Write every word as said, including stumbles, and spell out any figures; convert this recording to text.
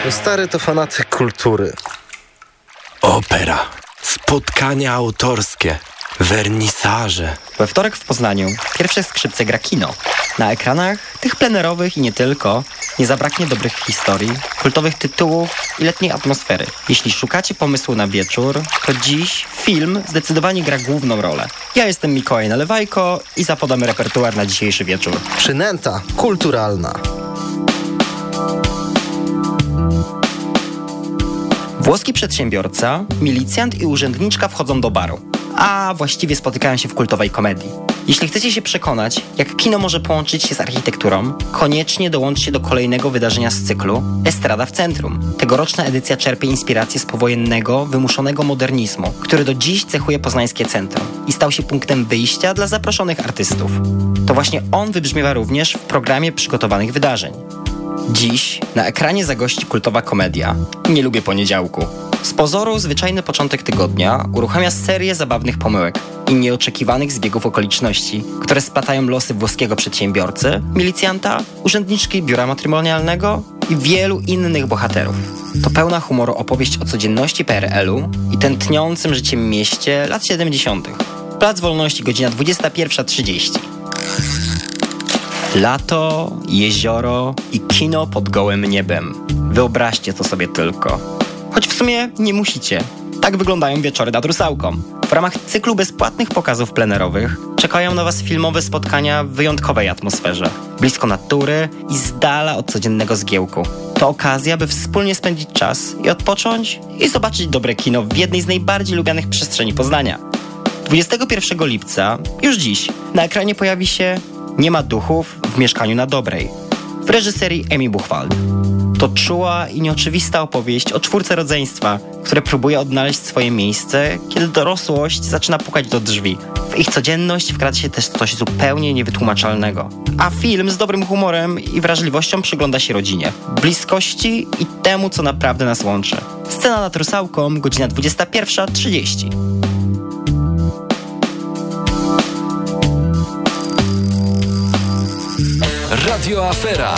Stary to fanatyk kultury. Opera, spotkania autorskie, wernisaże. We wtorek w Poznaniu pierwsze skrzypce gra kino. Na ekranach, tych plenerowych i nie tylko, nie zabraknie dobrych historii, kultowych tytułów i letniej atmosfery. Jeśli szukacie pomysłu na wieczór, to dziś film zdecydowanie gra główną rolę. Ja jestem Mikołaj Nalewajko i zapodamy repertuar na dzisiejszy wieczór. Przynęta kulturalna. Włoski przedsiębiorca, milicjant i urzędniczka wchodzą do baru, a właściwie spotykają się w kultowej komedii. Jeśli chcecie się przekonać, jak kino może połączyć się z architekturą, koniecznie dołączcie do kolejnego wydarzenia z cyklu Estrada w Centrum. Tegoroczna edycja czerpie inspirację z powojennego, wymuszonego modernizmu, który do dziś cechuje poznańskie centrum i stał się punktem wyjścia dla zaproszonych artystów. To właśnie on wybrzmiewa również w programie przygotowanych wydarzeń. Dziś na ekranie zagości kultowa komedia Nie lubię poniedziałku. Z pozoru zwyczajny początek tygodnia uruchamia serię zabawnych pomyłek i nieoczekiwanych zbiegów okoliczności, które splatają losy włoskiego przedsiębiorcy, milicjanta, urzędniczki biura matrymonialnego i wielu innych bohaterów. To pełna humoru opowieść o codzienności P R L-u i tętniącym życiem mieście lat siedemdziesiątych. Plac Wolności, godzina dwudziesta pierwsza trzydzieści. Lato, jezioro i kino pod gołym niebem. Wyobraźcie to sobie tylko. Choć w sumie nie musicie. Tak wyglądają wieczory nad Rusałką. W ramach cyklu bezpłatnych pokazów plenerowych czekają na Was filmowe spotkania w wyjątkowej atmosferze. Blisko natury i z dala od codziennego zgiełku. To okazja, by wspólnie spędzić czas i odpocząć i zobaczyć dobre kino w jednej z najbardziej lubianych przestrzeni Poznania. dwudziestego pierwszego lipca, już dziś, na ekranie pojawi się Nie ma duchów w mieszkaniu na Dobrej w reżyserii Emi Buchwald. To czuła i nieoczywista opowieść o czwórce rodzeństwa, które próbuje odnaleźć swoje miejsce, kiedy dorosłość zaczyna pukać do drzwi. W ich codzienność wkrada się też coś zupełnie niewytłumaczalnego. A film z dobrym humorem i wrażliwością przygląda się rodzinie, bliskości i temu, co naprawdę nas łączy. Scena nad Rusałką, godzina dwudziesta pierwsza trzydzieści. Radio Afera.